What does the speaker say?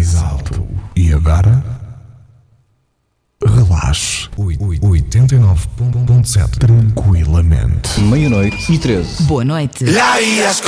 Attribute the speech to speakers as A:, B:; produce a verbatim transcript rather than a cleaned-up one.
A: mais alto. E agora? Relaxe. oitenta e nove ponto sete. Tranquilamente.
B: Meia-noite e treze.
C: Boa noite.